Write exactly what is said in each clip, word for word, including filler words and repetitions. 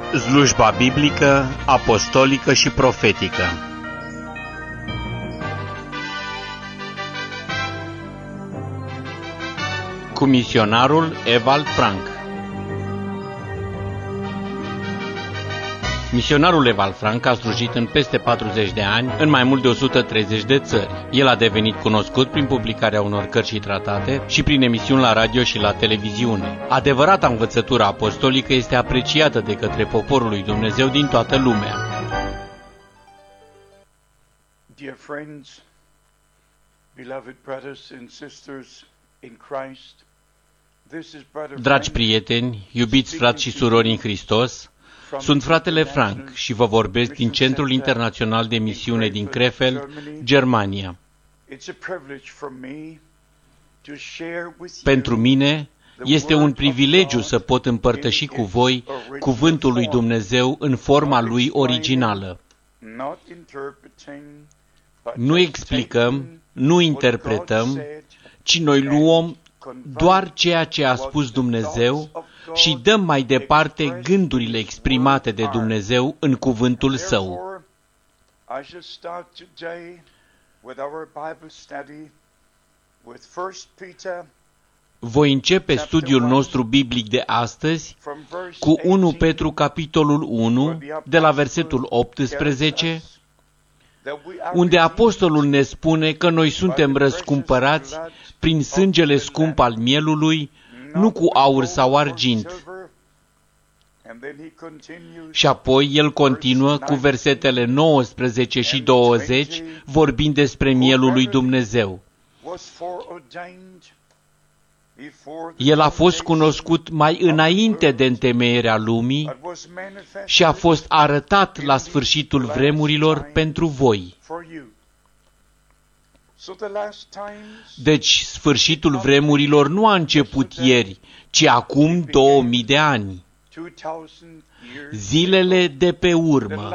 Slujba biblică, apostolică și profetică. Cu misionarul Ewald Frank. Misionarul Ewald Frank a slujit în peste patruzeci de ani, în mai mult de o sută treizeci de țări. El a devenit cunoscut prin publicarea unor cărți și tratate și prin emisiuni la radio și la televiziune. Adevărata învățătură apostolică este apreciată de către poporul lui Dumnezeu din toată lumea. Dear friends, beloved brothers and sisters in Christ, this is brother Dragi prieteni, iubiți frați și surori în Hristos, sunt fratele Frank și vă vorbesc din Centrul Internațional de Misiune din Krefeld, Germania. Pentru mine este un privilegiu să pot împărtăși cu voi cuvântul lui Dumnezeu în forma lui originală. Nu explicăm, nu interpretăm, ci noi luăm doar ceea ce a spus Dumnezeu și dăm mai departe gândurile exprimate de Dumnezeu în cuvântul Său. Voi începe studiul nostru biblic de astăzi cu unu Petru, capitolul unu, de la versetul optsprezece, unde apostolul ne spune că noi suntem răscumpărați prin sângele scump al mielului, nu cu aur sau argint. Și apoi el continuă cu versetele nouăsprezece și douăzeci, vorbind despre mielul lui Dumnezeu. El a fost cunoscut mai înainte de întemeierea lumii și a fost arătat la sfârșitul vremurilor pentru voi. Deci, sfârșitul vremurilor nu a început ieri, ci acum două mii de ani. Zilele de pe urmă.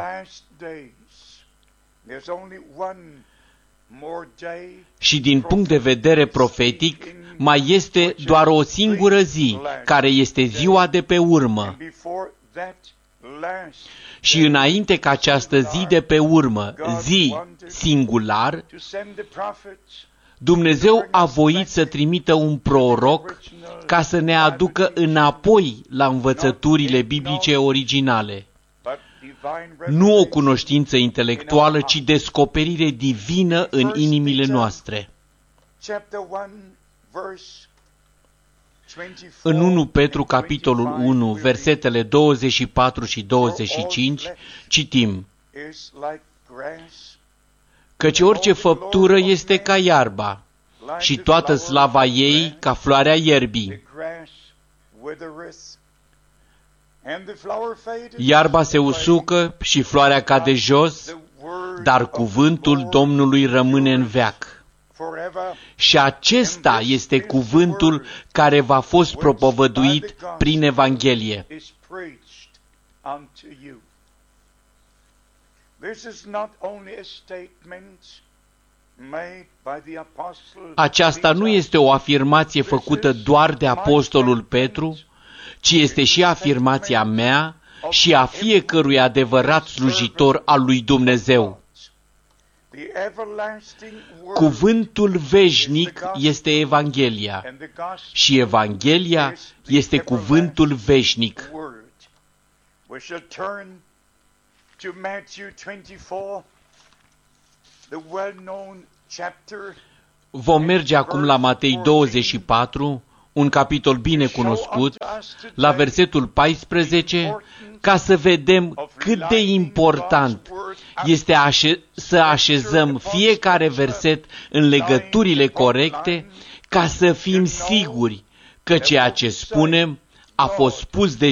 Și din punct de vedere profetic, mai este doar o singură zi, care este ziua de pe urmă. Și înainte ca această zi de pe urmă, zi singular, Dumnezeu a voit să trimită un proroc ca să ne aducă înapoi la învățăturile biblice originale. Nu o cunoștință intelectuală, ci descoperire divină în inimile noastre. În unu Petru, capitolul unu, versetele douăzeci și patru și douăzeci și cinci, citim: Căci orice făptură este ca iarba, și toată slava ei ca floarea ierbii. Iarba se usucă și floarea cade jos, dar cuvântul Domnului rămâne în veac. Și acesta este cuvântul care v-a fost propovăduit prin Evanghelie. Aceasta nu este o afirmație făcută doar de apostolul Petru, ci este și afirmația mea și a fiecărui adevărat slujitor al lui Dumnezeu. Cuvântul veșnic este Evanghelia și Evanghelia este cuvântul veșnic. Vom merge acum la Matei douăzeci și patru, un capitol bine cunoscut, la versetul paisprezece, ca să vedem cât de important este așe- să așezăm fiecare verset în legăturile corecte, ca să fim siguri că ceea ce spunem a fost spus de